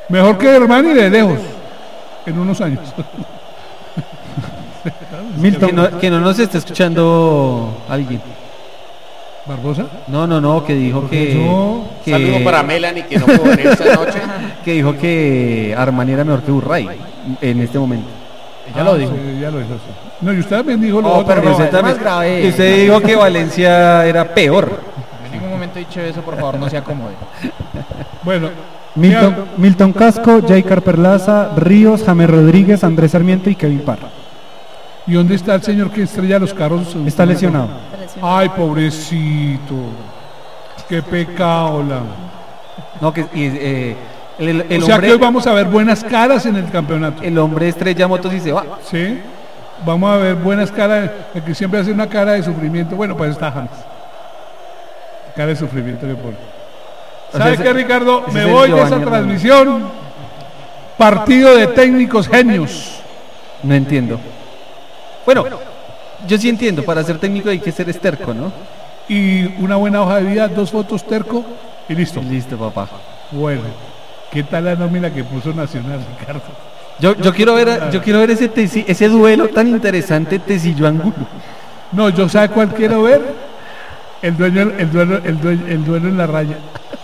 Mejor que Hermani de lejos, en unos años. Milton, que no nos está escuchando alguien. ¿Barbosa? No, que dijo que Saludo para Melanie, que no pudo venir esta noche. Que dijo que Armani era mejor que Burray en este momento. Ella lo dijo. Sí, ya lo dijo. Sí. No, y usted también dijo lo otro. Pero usted también, y usted dijo que Valencia era peor. En ningún momento he dicho eso, por favor, no se acomode. Bueno. Milton Casco, Jaicar Perlaza, Ríos, James Rodríguez, Andrés Sarmiento y Kevin Parra. ¿Y dónde está el señor que estrella los carros? Está lesionado. Ay, pobrecito. Qué pecado. No, que el o sea hombre, que hoy vamos a ver buenas caras en el campeonato. El hombre estrella motos y se va. Sí. Vamos a ver buenas caras, el que siempre hace una cara de sufrimiento. Bueno, pues está James. Cara de sufrimiento que pone. ¿Sabes qué, Ricardo? Me voy de esa transmisión. Partido de técnicos genios. No entiendo. Bueno, yo sí entiendo, para ser técnico hay que ser esterco, ¿no? Y una buena hoja de vida, 2 fotos terco y listo. Listo, papá. Bueno, ¿qué tal la nómina que puso Nacional, Ricardo? Yo quiero ver ese duelo tan interesante Tecillo Angulo. No, yo ¿sabe cuál quiero ver? El duelo en la raya.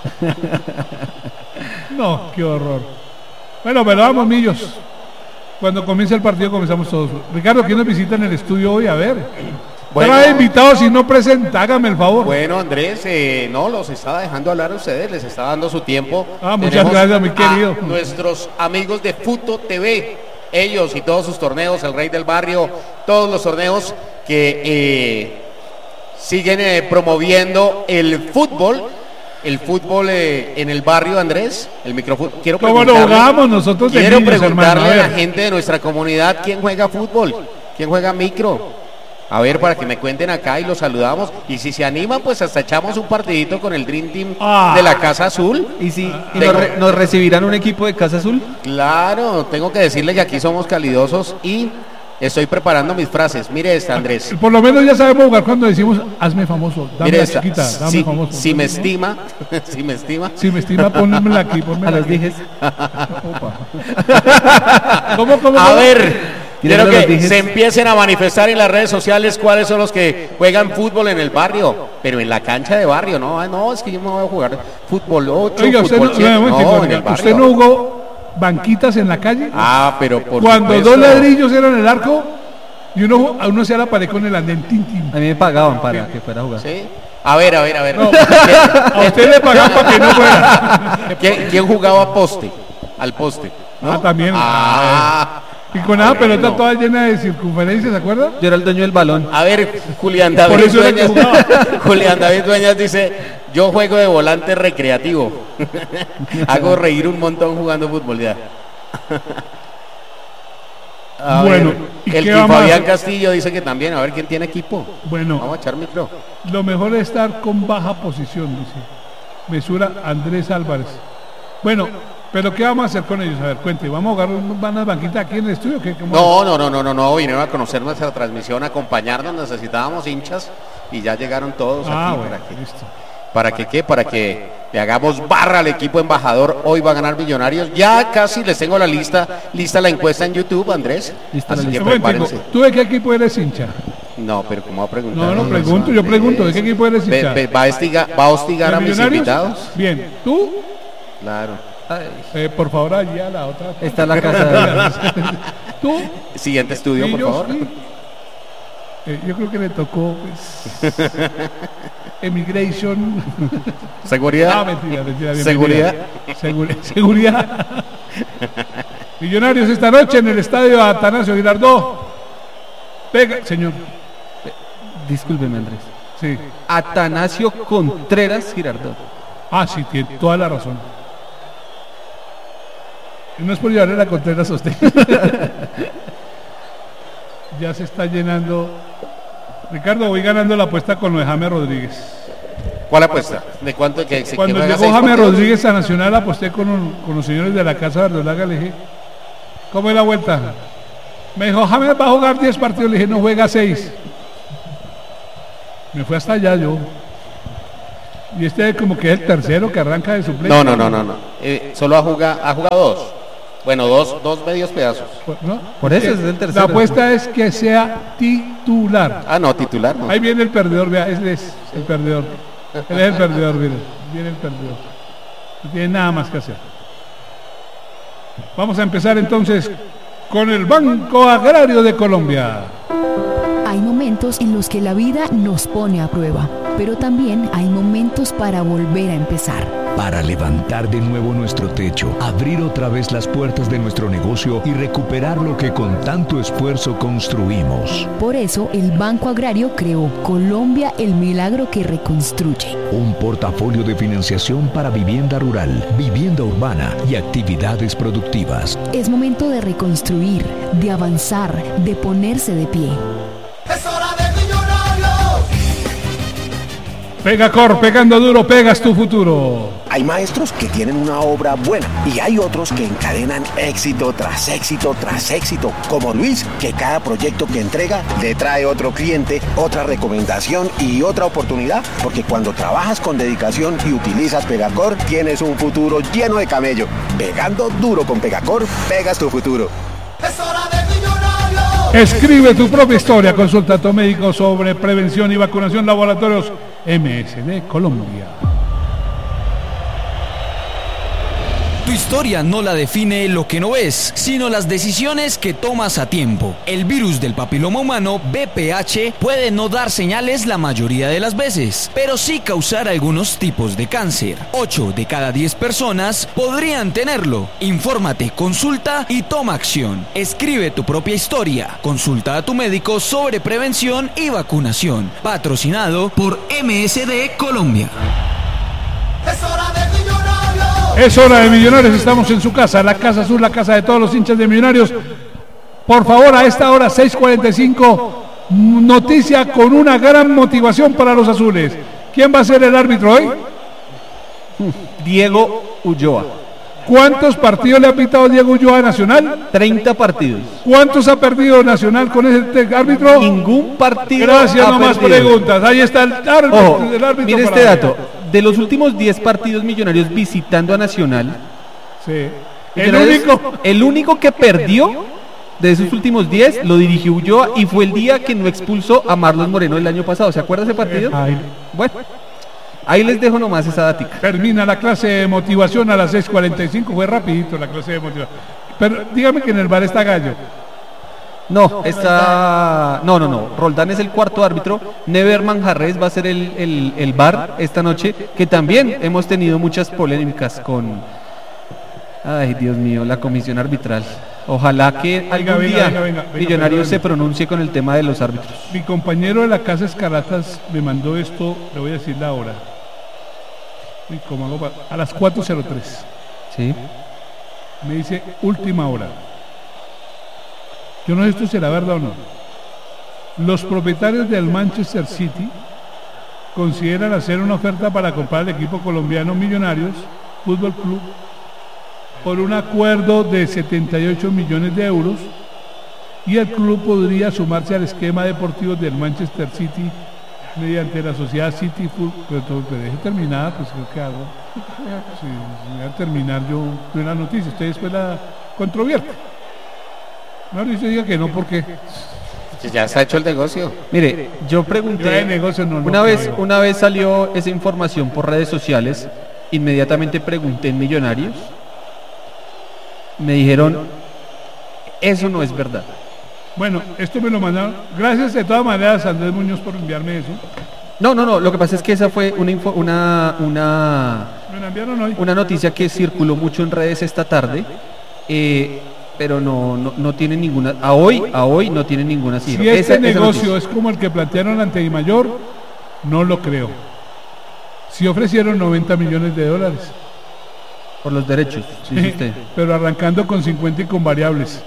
No, qué horror. Bueno, pero vamos, millos. Cuando comience el partido comenzamos todos. Ricardo, ¿quién nos visita en el estudio hoy? A ver. Bueno, trae invitados y no presenta, hágame el favor. Bueno, Andrés, no, los estaba dejando hablar a ustedes, les está dando su tiempo. Muchas gracias, mi querido. Nuestros amigos de Futo TV, ellos y todos sus torneos, el Rey del Barrio, todos los torneos que siguen promoviendo el fútbol en el barrio, Andrés, el microfútbol. ¿Cómo lo jugamos nosotros? Quiero preguntarle a la gente de nuestra comunidad quién juega fútbol, quién juega micro. A ver, para que me cuenten acá y los saludamos. Y si se animan, pues hasta echamos un partidito con el Dream Team de la Casa Azul. ¿Y si nos recibirán un equipo de Casa Azul? Claro, tengo que decirle que aquí somos calidosos y estoy preparando mis frases. Mire esta, Andrés. Por lo menos ya sabemos jugar cuando decimos, hazme famoso, dame mire la esta. chiquita, dame famoso. Si me estima, Si me estima, pónmela aquí, a los dijes. ¿Cómo? A ver. Quiero que se empiecen a manifestar en las redes sociales cuáles son los que juegan fútbol en el barrio, pero en la cancha de barrio, no, es que yo me voy a jugar fútbol 8, oiga, fútbol 7, no, en el barrio. ¿Usted no jugó banquitas en la calle? Pero por cuando supuesto. 2 ladrillos eran el arco y uno se la pared con el andén tintín. A mí me pagaban para que fuera a jugar. ¿Sí? A ver. No, a usted le pagaban para que no fuera. ¿Quién jugaba poste? Al poste, ¿no? También. Y con esa pelota toda llena de circunferencias, ¿se acuerda? Yo era el dueño del balón. A ver, Julián David Dueñas dice, yo juego de volante recreativo. Hago reír un montón jugando fútbol ya. Bueno, el Fabián Castillo dice que también, a ver quién tiene equipo. Bueno, vamos a echar micro. Lo mejor es estar con baja posición, dice. Mesura Andrés Álvarez. Bueno, pero ¿qué vamos a hacer con ellos? A ver, cuente, ¿vamos a jugar unas banquitas aquí en el estudio? No, vinieron a conocer nuestra transmisión, a acompañarnos, necesitábamos hinchas y ya llegaron todos aquí. Bueno, listo. ¿Para que le hagamos barra al equipo embajador? Hoy va a ganar Millonarios. Ya casi les tengo lista la encuesta en YouTube, Andrés. Así que prepárense. ¿Tú de qué equipo eres hincha? No, pero ¿cómo va a preguntar? No, yo pregunto, ¿de qué equipo eres hincha? ¿Va a hostigar a mis invitados? Bien, ¿tú? Claro. Por favor, allí a la otra. Está la casa. ¿Tú? Siguiente estudio, por favor. Sí. Yo creo que le tocó Emigration. ¿Seguridad? Mentira. ¿Seguridad? Seguridad. Millonarios esta noche en el estadio Atanasio Girardot. Pega, señor. Discúlpeme, Andrés. Sí. Atanasio Contreras Girardot. Sí, tiene toda la razón. No es por llevarle la Contreras a usted. Ya se está llenando. Ricardo, voy ganando la apuesta con lo de James Rodríguez. ¿Cuál apuesta? ¿De cuánto? Cuando llegó James Rodríguez a Nacional, aposté con los señores de la Casa Verdolaga. Le dije, ¿cómo es la vuelta? Me dijo, James va a jugar 10 partidos. Le dije, no, juega 6. Me fui hasta allá yo. Y este como que es el tercero que arranca de suplente. No. Solo ha jugado dos. Bueno, dos medios pedazos. ¿No? Por eso es el tercero. La apuesta es que sea titular. Ah, no, titular no. Ahí viene el perdedor, vea, ese es el perdedor. Él es el perdedor, miren. Viene el perdedor. No tiene nada más que hacer. Vamos a empezar entonces con el Banco Agrario de Colombia. Hay momentos en los que la vida nos pone a prueba, pero también hay momentos para volver a empezar. Para levantar de nuevo nuestro techo, abrir otra vez las puertas de nuestro negocio y recuperar lo que con tanto esfuerzo construimos. Por eso, el Banco Agrario creó Colombia, el milagro que reconstruye. Un portafolio de financiación para vivienda rural, vivienda urbana y actividades productivas. Es momento de reconstruir, de avanzar, de ponerse de pie. ¡Es hora de Millonarios! Pegacor, pegando duro, pegas tu futuro. Hay maestros que tienen una obra buena y hay otros que encadenan éxito tras éxito tras éxito, como Luis, que cada proyecto que entrega le trae otro cliente, otra recomendación y otra oportunidad, porque cuando trabajas con dedicación y utilizas Pegacor, tienes un futuro lleno de camello. Pegando duro con Pegacor, pegas tu futuro. ¡Es hora de Millonarios! Escribe tu propia historia, consulta a tu médico sobre prevención y vacunación. Laboratorios MSD Colombia. Tu historia no la define lo que no ves, sino las decisiones que tomas a tiempo. El virus del papiloma humano, VPH, puede no dar señales la mayoría de las veces, pero sí causar algunos tipos de cáncer. 8 de cada 10 personas podrían tenerlo. Infórmate, consulta y toma acción. Escribe tu propia historia. Consulta a tu médico sobre prevención y vacunación. Patrocinado por MSD Colombia. ¡Es hora de Millonarios! Es hora de Millonarios, estamos en su casa, la Casa Azul, la casa de todos los hinchas de Millonarios. Por favor, a esta hora, 6:45, noticia con una gran motivación para los azules. ¿Quién va a ser el árbitro hoy? Diego Ulloa. ¿Cuántos partidos le ha pitado Diego Ulloa a Nacional? 30 partidos. ¿Cuántos ha perdido Nacional con ese árbitro? Ningún partido. Gracias, ha no más perdido. preguntas. Ahí está el árbitro. Ojo, el árbitro mire para este ver. dato. De los últimos 10 partidos Millonarios visitando a Nacional, Sí. el único que perdió de esos últimos 10 lo dirigió Ulloa y fue el día que no expulsó a Marlon Moreno el año pasado. ¿Se acuerda ese partido? Bueno, ahí les dejo nomás esa datica. Termina la clase de motivación a las 6:45. Fue rapidito la clase de motivación. Pero dígame que en el bar está Gallo. No, está... No. Roldán es el cuarto árbitro. Never Manjarres va a ser el VAR esta noche, que también hemos tenido muchas polémicas con... Ay, Dios mío, la comisión arbitral. Ojalá que algún día venga, Millonarios perdón. se pronuncie con el tema de los árbitros. Mi compañero de la Casa Escaratas me mandó esto, le voy a decir la hora. Uy, ¿cómo hago a las 4:03. Sí. Me dice última hora. Yo no sé si esto será verdad o no. Los propietarios del Manchester City consideran hacer una oferta para comprar el equipo colombiano Millonarios Fútbol Club por un acuerdo de 78 millones de euros, y el club podría sumarse al esquema deportivo del Manchester City mediante la sociedad City Fútbol. Pero deje terminada, pues ¿qué hago? Si voy a terminar yo una noticia, usted después la controvierte. No, dice diga que no, porque Ya está hecho el negocio. Mire, yo pregunté, Yo de negocio no, una vez salió esa información por redes sociales, inmediatamente pregunté en Millonarios, me dijeron, eso no es verdad. Bueno, esto me lo mandaron. Gracias de todas maneras a Andrés Muñoz por enviarme eso. No, lo que pasa es que esa fue Me la enviaron hoy. una noticia que circuló mucho en redes esta tarde, pero no tiene ninguna, a hoy no tiene ninguna cifra. Si este Esa negocio noticia. es como el que plantearon ante Dimayor, no lo creo. Si ofrecieron 90 millones de dólares. Por los derechos, dice usted. Pero arrancando con 50 y con variables.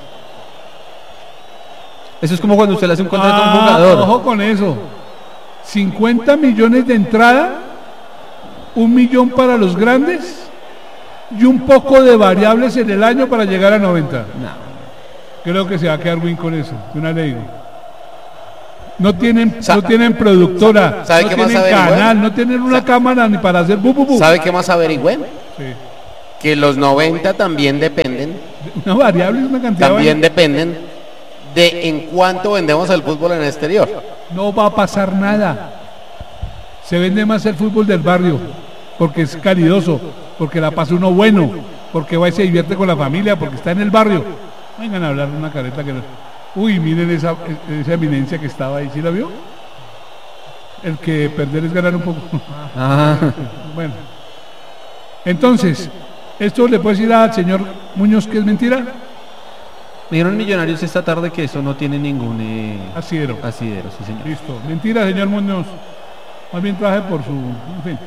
Eso es como cuando usted le hace un contrato a un jugador. Ojo con eso. 50 millones de entrada, 1 millón para los grandes y un poco de variables en el año para llegar a 90. No. Creo que se va a quedar win con eso, de una ley. No tienen productora, ¿sabe no qué más tienen averigüé? canal, no tienen una cámara ni para hacer bu, bu, bu. ¿Sabe qué más averigüé? Sí. Que los 90 también dependen, Una variable es una cantidad. también dependen de en cuánto vendemos el fútbol en el exterior. No va a pasar nada. Se vende más el fútbol del barrio, porque es calidoso, porque la pasa uno bueno, porque va y se divierte con la familia, porque está en el barrio. Vengan a hablar de una careta que... Uy, miren esa eminencia que estaba ahí, ¿sí la vio? El que perder es ganar un poco. Ah, Bueno. Entonces, ¿esto le puede decir al señor Muñoz que es mentira? me dijeron Millonarios esta tarde que eso no tiene ningún Asidero. asidero, sí señor. Listo. Mentira, señor Muñoz. Más bien trabaje por su... En fin.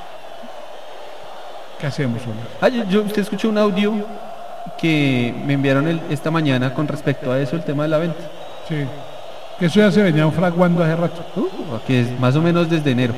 ¿Qué hacemos, hombre? Usted escuchó un audio que me enviaron esta mañana con respecto a eso, el tema de la venta. Sí. Que eso ya se venía fraguando hace rato. Que es más o menos desde enero.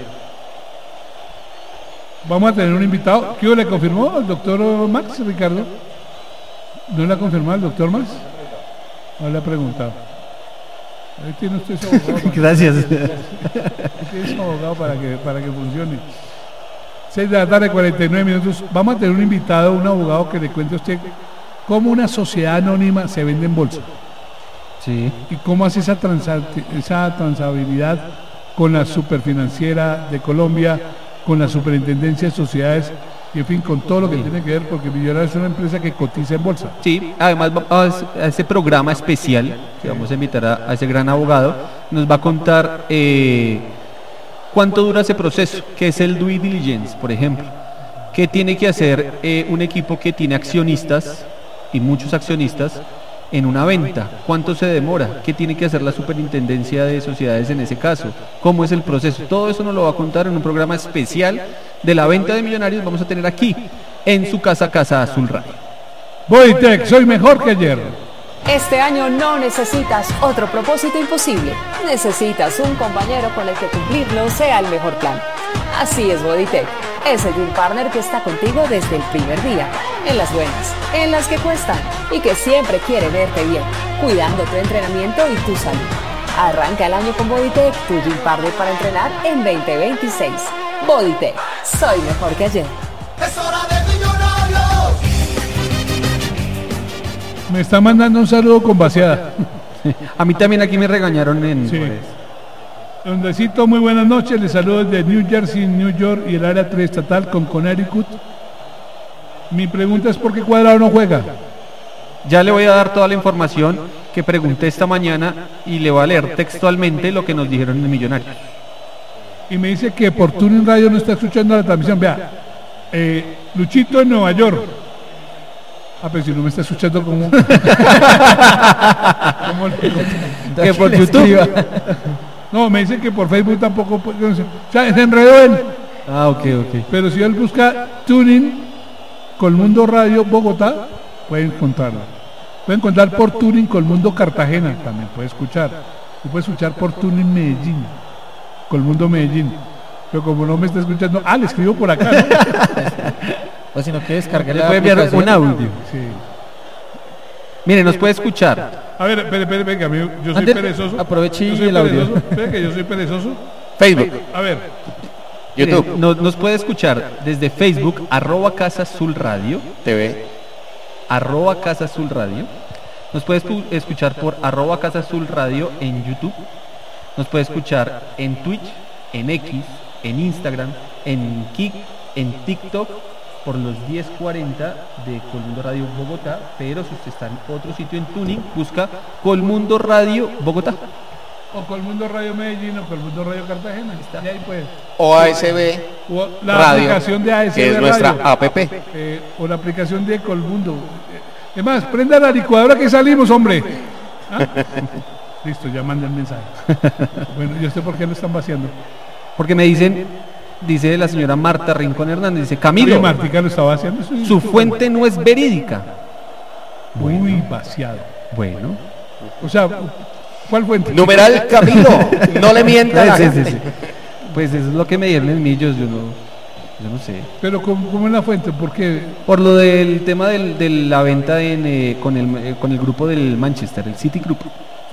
Vamos a tener un invitado. ¿Qué le confirmó al doctor Max, Ricardo? ¿No le ha confirmado el doctor Max? No le ha preguntado. Ahí tiene usted su abogado. Gracias. Ahí tiene su abogado para que funcione. 6 de la tarde, 49 minutos. Vamos a tener un invitado, un abogado que le cuente a usted cómo una sociedad anónima se vende en bolsa. Sí. Y cómo hace esa transabilidad con la Superfinanciera de Colombia, con la Superintendencia de Sociedades y en fin, con todo lo que tiene que ver, porque Millonarios es una empresa que cotiza en bolsa. Sí, además a ese programa especial que vamos a invitar a ese gran abogado, nos va a contar cuánto dura ese proceso, qué es el due diligence, por ejemplo, qué tiene que hacer un equipo que tiene accionistas y muchos accionistas en una venta, cuánto se demora, qué tiene que hacer la Superintendencia de Sociedades en ese caso, cómo es el proceso. Todo eso nos lo va a contar en un programa especial de la venta de Millonarios. Vamos a tener aquí en su casa, Casa Azul Radio. Bodytech, soy mejor que ayer. Este año no necesitas otro propósito imposible. Necesitas un compañero con el que cumplirlo sea el mejor plan. Así es Bodytech, ese Gym Partner que está contigo desde el primer día, en las buenas, en las que cuestan y que siempre quiere verte bien, cuidando tu entrenamiento y tu salud. Arranca el año con Bodytech, tu Gym Partner para entrenar en 2026. Bodytech, soy mejor que ayer. Es hora de Millonarios. Me está mandando un saludo con vaciada. A mí también aquí me regañaron en... Sí. pues, Dondecito, muy buenas noches. Les saludo desde New Jersey, New York y el área triestatal con Connecticut. Mi pregunta es ¿por qué Cuadrado no juega? ya le voy a dar toda la información que pregunté esta mañana y le voy a leer textualmente lo que nos dijeron en Millonarios. Y me dice que por Tuning Radio no está escuchando la transmisión. Vea, Luchito en Nueva York. Pero si no me está escuchando como... que por YouTube. No, me dice que por Facebook tampoco. O sea, se enredó él. Ah, ok. Pero si él busca Tuning Colmundo Radio Bogotá, puede encontrarlo. Puede encontrar por Tuning Colmundo Cartagena, también puede escuchar. Y puede escuchar por Tuning Medellín, Colmundo Medellín. Pero como no me está escuchando, le escribo por acá, ¿no? O si no quiere descargar Le la puede enviar aplicación. un audio. Sí. Mire, nos puede escuchar. A ver, espere, que a mí, yo soy Antes, perezoso. aproveche Yo soy el audio. perezoso. Espere que yo soy perezoso. Facebook, A ver, YouTube, Mire, nos puede escuchar desde Facebook, @Casa Azul Radio, TV, @Casa Azul Radio. Nos puede escuchar por @Casa Azul Radio en YouTube. Nos puede escuchar en Twitch, en X, en Instagram, en Kik, en TikTok, por los 10:40 de Colmundo Radio Bogotá. Pero si usted está en otro sitio en Tuning, busca Colmundo Radio Bogotá. o Colmundo Radio Medellín o Colmundo Radio Cartagena. Y ahí puede. o ASB O la Radio, aplicación de ASB que es nuestra Radio, app. o la aplicación de Colmundo. Es más, prenda la licuadora que salimos, hombre. ¿Ah? Listo, ya mandé el mensaje. Bueno, ¿y usted por qué lo están vaciando? Porque me dice la señora Marta Rincón Hernández, dice, Sí, Camilo, Martica lo está vaciando. Eso es su fuente no es verídica. muy vaciado. Bueno. O sea, ¿cuál fuente? Numeral Camilo, no le mienta a la Sí. gente. Pues eso es lo que me dieron en Millos, yo no sé. Pero ¿cómo es la fuente? Porque Por lo del tema de la venta con el grupo del Manchester, el City Group.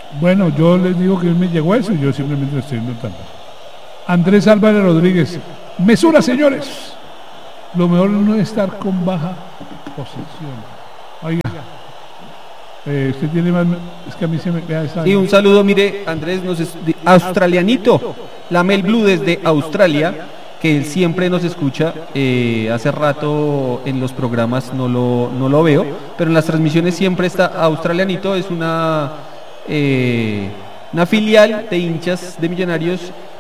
Bueno, yo les digo que me llegó eso y yo simplemente lo estoy notando. Andrés Álvarez Rodríguez. Mesura, señores. Lo mejor no es estar con baja posición. Oiga. Usted tiene más. Es que a mí se me vea esa. Y un saludo, mire, Andrés, australianito, la Mel Blue desde Australia, que él siempre nos escucha. Hace rato en los programas no lo veo, pero en las transmisiones siempre está. Australianito es una filial de hinchas de Millonarios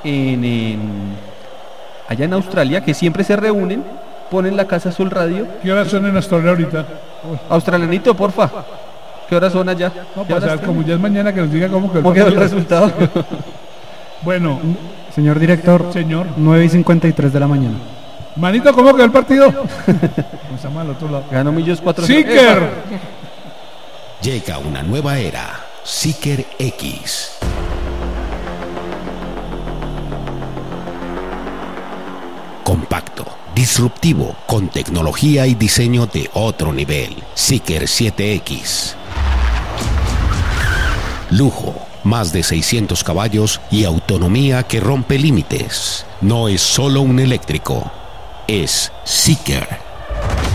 allá en Australia, que siempre se reúnen, ponen la Casa Azul Radio. ¿Qué horas son en Australia ahorita? Australianito, porfa. ¿Qué horas son allá? No, pasar, como ya es mañana, que nos diga cómo quedó el resultado. Bueno, señor director, señor, 9:53 de la mañana. Manito, ¿cómo quedó el partido? No está mal, al otro lado. Ganó Millos 4. Seeker. Llega una nueva era, Seeker X. Compacto, disruptivo, con tecnología y diseño de otro nivel. Seeker 7X. Lujo, más de 600 caballos y autonomía que rompe límites. No es solo un eléctrico, es Seeker.